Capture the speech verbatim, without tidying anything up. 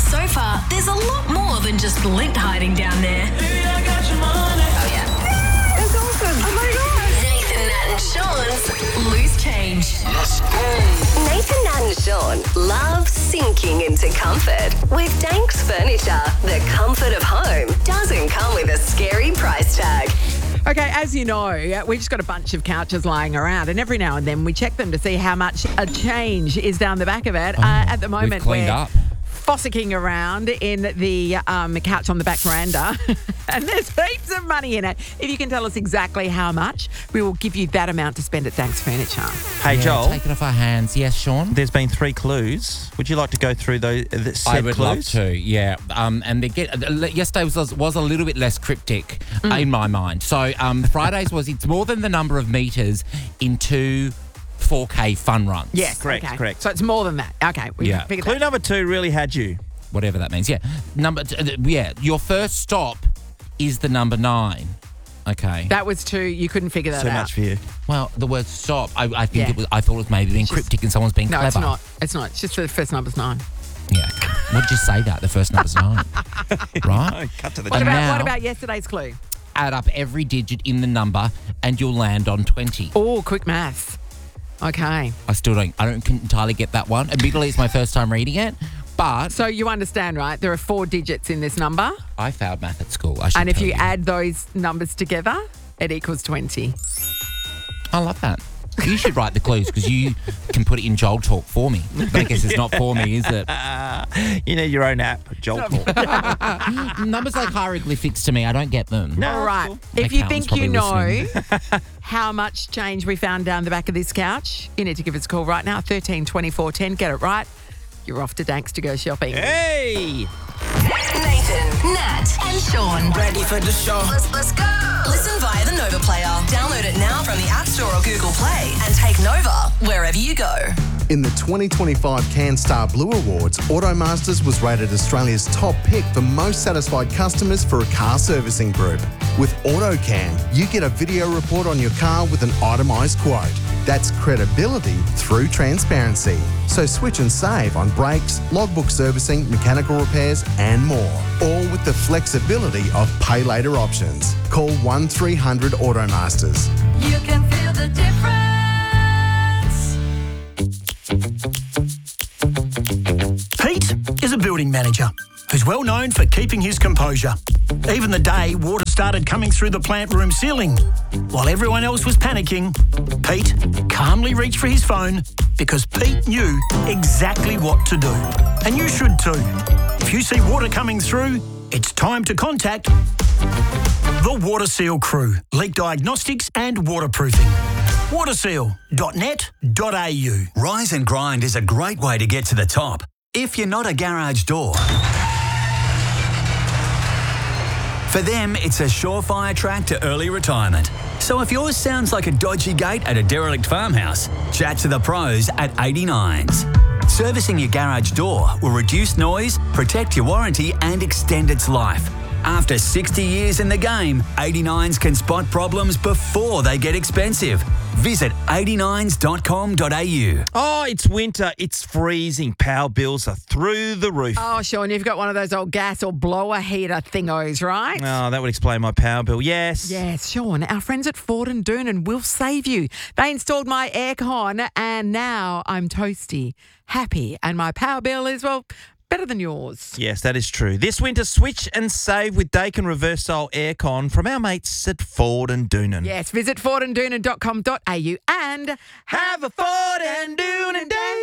So far, there's a lot more than just lint hiding down there. Baby, I got your money. Oh, yeah. That's awesome. Oh, my God. Nathan, Nat and Sean's Loose Change. Let's go. Nathan, Nat and Sean love sinking into comfort. With Danks Furniture, the comfort of home doesn't come with a scary price tag. Okay, as you know, we've just got a bunch of couches lying around, and every now and then we check them to see how much a change is down the back of it. Oh, uh, at the moment, we've cleaned we're up. fossicking around in the um, couch on the back veranda, and there's heaps of money in it. If you can tell us exactly how much, we will give you that amount to spend at Danks Furniture. Hey, Yeah, Joel, take it off our hands. Yes, Sean? there's been three clues. Would you like to go through those the said I would clues? love to, yeah. Um, and they get uh, yesterday was was a little bit less cryptic Mm. in my mind. So um, Fridays was it's more than the number of meters in two four K fun runs. Yes, Correct, okay. correct. So it's more than that. Okay, we Yeah. figured Clue that. number two really had you. Whatever that means. Yeah. Number. T- uh, yeah. Your first stop is the number nine. Okay. That was two. You couldn't figure that Too out. much for you. well, the word stop. I, I think Yeah. it was. I thought it was maybe being It's just- cryptic and someone's being No, clever. it's not. It's not. It's just the first number's nine. Yeah. What did you say that? The first number's nine. Right. Oh, cut to the What chase. about now- what about yesterday's clue? Add up every digit in the number and you'll land on twenty. Oh, quick maths. Okay. I still don't. I don't entirely get that one. Admittedly, it's my first time reading it, but So you understand, right? There are four digits in this number, I failed math at school. I should and if tell you add those numbers together, it equals twenty. I love that. You should write the clues because you can put it in Joel Talk for me. But I guess it's not for me, is it? You need your own app, Joel. Numbers like hieroglyphics to me, I don't get them. No. All right. cool. If you Accountant's think you probably know how much change we found down the back of this couch, you need to give us a call right now. thirteen twenty-four ten. Get it right. You're off to Danks to go shopping. Hey! Nathan, Nat and Sean. Ready for the show. Let's, let's go. Listen via the Nova Player. Download it now from the App Store or Google Play and take Nova wherever you go. In the twenty twenty-five CanStar Blue Awards, Automasters was rated Australia's top pick for most satisfied customers for a car servicing group. With AutoCan, you get a video report on your car with an itemised quote. That's credibility through transparency. So switch and save on brakes, logbook servicing, mechanical repairs and more. All with the flexibility of pay later options. Call one three hundred Automasters. You can feel the difference. Pete is a building manager who's well known for keeping his composure. Even the day water started coming through the plant room ceiling. While everyone else was panicking, Pete calmly reached for his phone because Pete knew exactly what to do. And you should too. If you see water coming through, it's time to contact the Water Seal crew, leak diagnostics and waterproofing. waterseal dot net dot a u. Rise and Grind is a great way to get to the top. If you're not a garage door. For them, it's a surefire track to early retirement. So if yours sounds like a dodgy gate at a derelict farmhouse, chat to the pros at eighty-nines. Servicing your garage door will reduce noise, protect your warranty and extend its life. After sixty years in the game, eighty-nines can spot problems before they get expensive. Visit eighty-nines dot com dot a u. Oh, it's winter. It's freezing. Power bills are through the roof. Oh, Sean, you've got one of those old gas or blower heater thingos, right? Oh, that would explain my power bill. Yes. Yes, Sean, our friends at Ford and Doonan will save you. They installed my aircon and now I'm toasty, happy, and my power bill is, well, better than yours. Yes, that is true. This winter, switch and save with Dakin reverse style aircon from our mates at Ford and Doonan. Yes, visit ford and doonan dot com dot a u and Have a Ford and Doonan day.